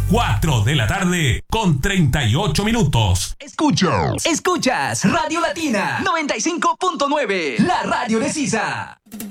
4 de la tarde con 38 minutos. Escuchas Radio Latina 95.9, la radio de Sisa.